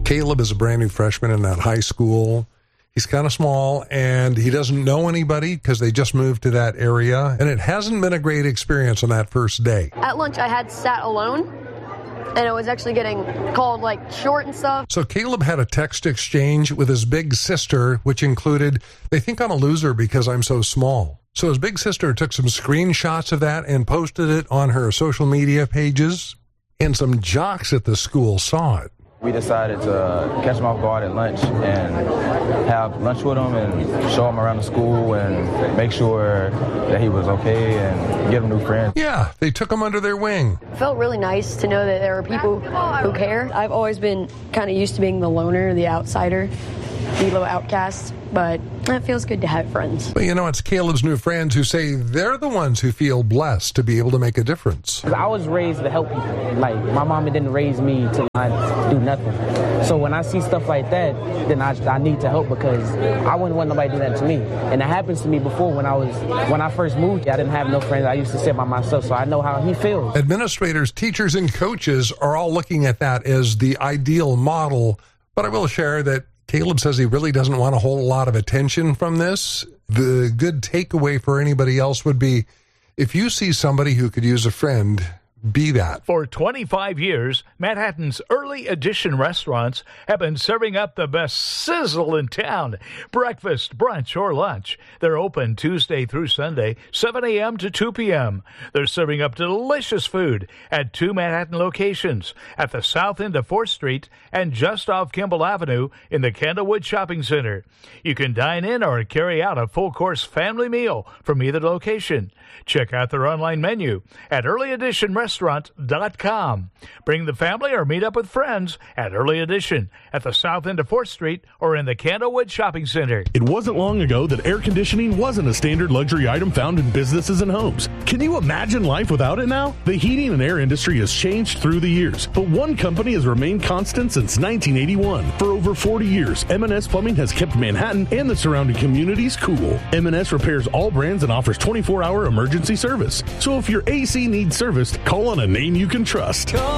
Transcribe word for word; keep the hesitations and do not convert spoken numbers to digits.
Caleb is a brand new freshman in that high school. He's kind of small, and he doesn't know anybody because they just moved to that area, and it hasn't been a great experience on that first day. At lunch, I had sat alone, and I was actually getting called, like, short and stuff. So Caleb had a text exchange with his big sister, which included, "They think I'm a loser because I'm so small." So his big sister took some screenshots of that and posted it on her social media pages, and some jocks at the school saw it. We decided to catch him off guard at lunch and have lunch with him and show him around the school and make sure that he was okay and get him new friends. Yeah, they took him under their wing. It felt really nice to know that there are people who care. I've always been kind of used to being the loner, the outsider, the little outcast, but it feels good to have friends. But you know, it's Caleb's new friends who say they're the ones who feel blessed to be able to make a difference. I was raised to help people. Like, my mama didn't raise me to not do nothing. So when I see stuff like that, then I, I need to help because I wouldn't want nobody to do that to me. And it happens to me before when I was when I first moved. I didn't have no friends. I used to sit by myself, so I know how he feels. Administrators, teachers, and coaches are all looking at that as the ideal model. But I will share that Caleb says he really doesn't want a whole lot of attention from this. The good takeaway for anybody else would be, if you see somebody who could use a friend, be that. For twenty-five years, Manhattan's early edition restaurants have been serving up the best sizzle in town. Breakfast, brunch, or lunch. They're open Tuesday through Sunday, seven a.m. to two p.m. They're serving up delicious food at two Manhattan locations, at the south end of fourth Street and just off Kimball Avenue in the Candlewood Shopping Center. You can dine in or carry out a full-course family meal from either location. Check out their online menu at early edition restaurant dot com. Bring the family or meet up with friends at Early Edition at the south end of fourth Street or in the Candlewood Shopping Center. It wasn't long ago that air conditioning wasn't a standard luxury item found in businesses and homes. Can you imagine life without it now? The heating and air industry has changed through the years, but one company has remained constant since nineteen eighty-one. For over forty years, M and S Plumbing has kept Manhattan and the surrounding communities cool. M and S repairs all brands and offers twenty-four hour emergency service. So if your A C needs serviced, call on a name you can trust.